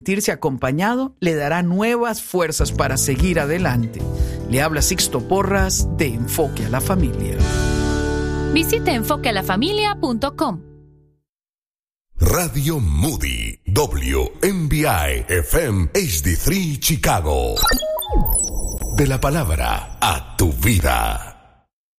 Sentirse acompañado le dará nuevas fuerzas para seguir adelante. Le habla Sixto Porras de Enfoque a la Familia. Visite enfoquealafamilia.com. Radio Moody, WMBI FM HD3 Chicago. De la palabra a tu vida.